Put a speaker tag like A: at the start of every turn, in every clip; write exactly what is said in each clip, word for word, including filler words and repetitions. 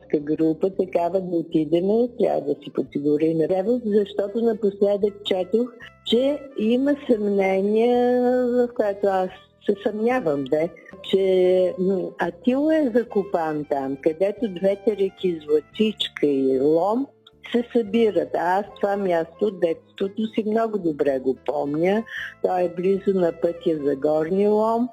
A: приятелска група, такава да отидеме, трябва да си подсигурим превоз, защото напоследък четох, че има съмнение, в което аз се съмнявам, де, че Атила е закопан там, където двете реки Златичка и Лом се събират. А аз това място от детството си много добре го помня. Той е близо на пътя за Горни Лом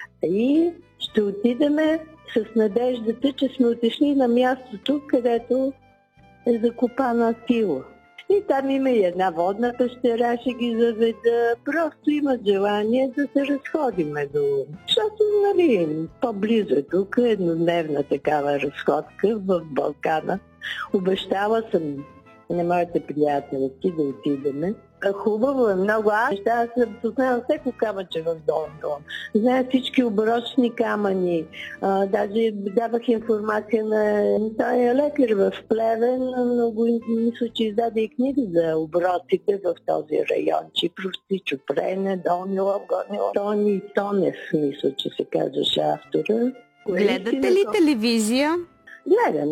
A: и ще отидеме с надеждата, че сме отишли на мястото, където е закопана Атила. И там има и една водна пещера, ще ги заведа. Просто имат желание да се разходиме до... Защото, нали, по-близо е тук, еднодневна такава разходка в Балкана. Обещала съм на моите приятелки да отидеме. Хубаво е много. Аз ще съм познала всеко камъче в Дон Дон. Знаят всички оброчни камъни. А, даже давах информация на той лекар в Плевен, но го мисля, че издаде и книга за оброците в този район. Чипровци, Чупрене, Долнилов, Горнилов. Тони Тонев, мисля, че се казваше автора.
B: Гледате ли телевизия?
A: Гледам,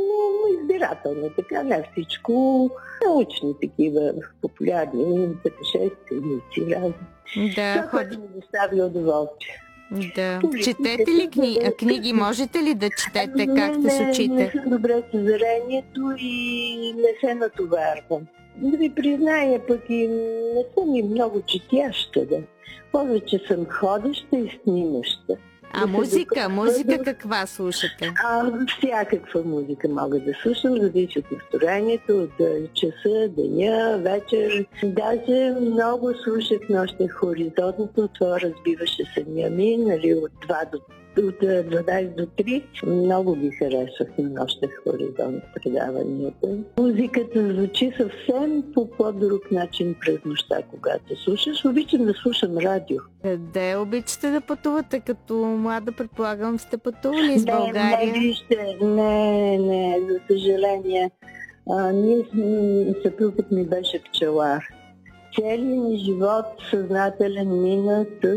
A: но избирателно, така не всичко. Научни такива, популярни, пътешественици, разни.
B: Да,
A: това, което ми достави удоволствие.
B: Да. Четете ли книги? книги? Можете ли да четете?
A: Не,
B: как сте с очите?
A: Не, не съм добре с зрението и не се натоварвам. Да ви призная, пък и не съм и много четяща. Да. Повече съм ходеща и снимаща.
B: А музика? Музика каква слушате?
A: А, всякаква музика мога да слушам, зависи от настроението, от часа, деня, вечер. Даже много слушах нощта хоризонтното, това разбиваше съня ми, нали, от два до от дванадесет до три. Много ги харесвах на нощта хоризонт предаванията. Музиката звучи съвсем по по-друг начин през нощта, когато слушаш. Обичам да слушам радио.
B: Къде обичате да пътувате? Като млада, предполагам, сте пътували с България?
A: Не, не, вижте, не, не, за съжаление. А, ние, съпругът ми беше пчелар. Целият ми живот съзнателен мина с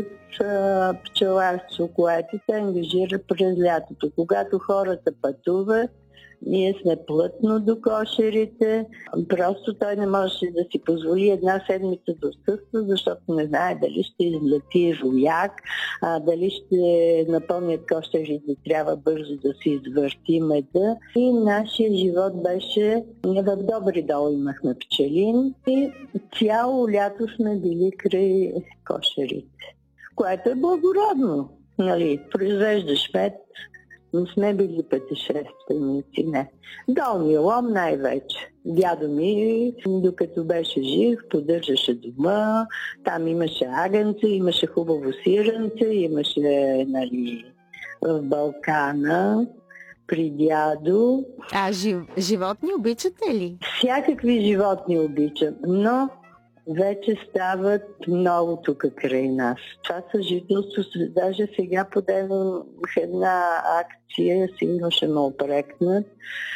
A: а, пчеларство, което се ангажира през лятото. Когато хората пътуват, ние сме плътно до кошерите. Просто той не можеше да си позволи една седмица да отсъства, защото не знае дали ще излети рояк, а, дали ще напълнят кошерите, трябва бързо да си извърти меда. И нашия живот беше в Добри дол имахме пчелин и цяло лято сме били край кошерите, което е благородно. Нали, произвеждаш мед, не сме били пътешественици, не. Долния Лом най-вече. Дядо ми, докато беше жив, поддържаше дома, там имаше агънце, имаше хубаво сиренце, имаше, нали, в Балкана при дядо.
B: А жив... животни обичате ли?
A: Всякакви животни обичам, но вече стават много тук край нас. Това съжителство, даже сега подавам една акция, сигурно ще ме опрекнат,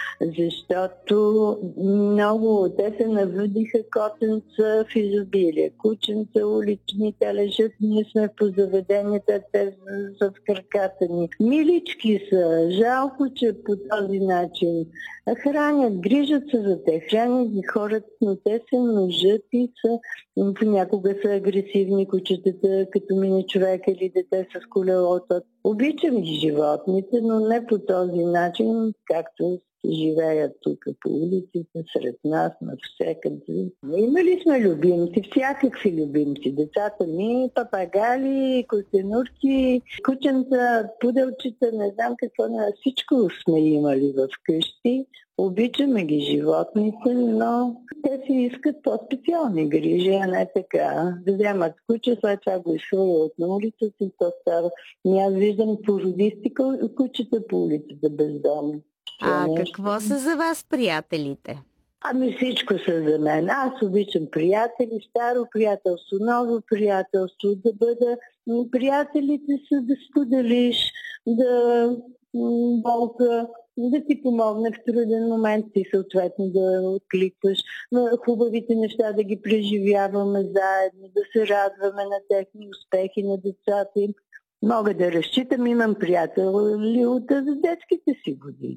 A: защото много те се навъдиха котенца в изобилие. Кученца улични, те лежат, ние сме по заведенията, те са в краката ни. Милички са, жалко, че по този начин хранят, грижат се за те, хранят ги хората, но те се нужат и са, понякога са агресивни кучетата, като мине човек или дете с колелото. Обичам ги животните, но не по този начин, както живеят тук по улиците, сред нас, навсекъде. Имали сме любимци, всякакви любимци. Децата ми, папагали, костенурки, кученца, пуделчета, не знам какво, не, всичко сме имали в къщи. Обичаме ги животните, но те си искат по-специални грижи, а не така. Да вземат куче, след това го изхвърлят на улицата и то става. И аз виждам породисти кучета по улицата бездомни.
B: А какво са за вас приятелите?
A: Ами всичко са за мен. Аз обичам приятели, старо приятелство, ново приятелство, да бъда... Приятелите са да споделиш, да болка, да ти помогне в труден момент и съответно да откликваш на хубавите неща, да ги преживяваме заедно, да се радваме на техни успехи, на децата им. Мога да разчитам, имам приятели от детските си години.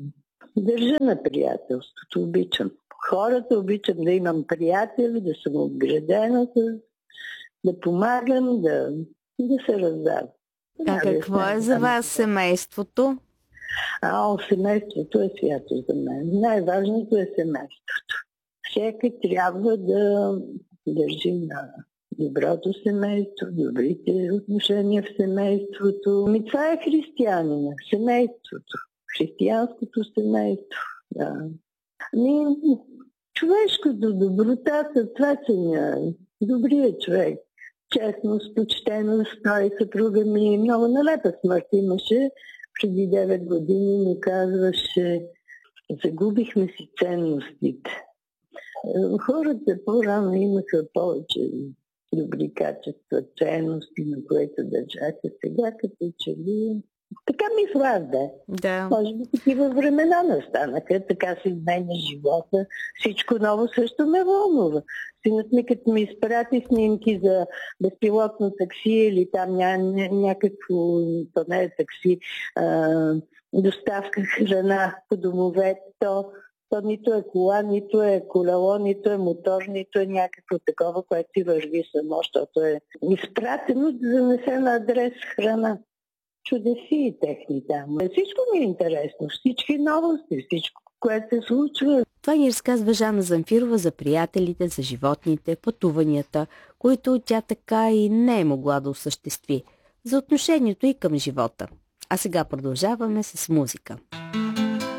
A: държа на приятелството, обичам хората, обичам да имам приятели, да съм обградена, да помагам, да, да се раздавам.
B: А какво е за вас семейството?
A: А, семейството е свято за мен. Най-важното е семейството. Всеки трябва да държи на доброто семейство, добрите отношения в семейството. Ми това е християнина, семейството, християнското семейство. Да. Ми, човешкото, добротата, това ценя. Добрият човек. Честност, почтеност, той съпруга ми много налепа смърт имаше. Преди девет години ми казваше, загубихме си ценностите. Хората по-рано имаха повече добри качества, ценности, на които държаха. Сега като че ли... Така мисля аз, да.
B: Да.
A: Може би такива времена настанаха, така се изменя живота. Всичко ново също ме вълнува. Синът ми като ми изпрати снимки за безпилотно такси или там ня, ня, някакво, то не е такси, а, доставка храна по домовете, то, то нито е кола, нито е колело, нито е мотор, нито е някакво такова, което си върви само, защото е изпратено да занесе на адрес храна. Чудеси и техни там. Всичко ми е интересно. Всички новости, всичко, което се случва.
B: Това ни разказва Жана Замфирова за приятелите, за животните, пътуванията, които тя така и не е могла да осъществи. За отношението и към живота. А сега продължаваме с музика.